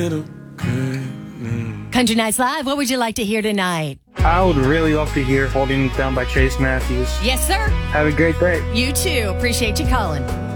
Country Nights Live, what would you like to hear tonight? I would really love to hear Holding It Down by Chase Matthews. Yes, sir. Have a great day. You too. Appreciate you calling.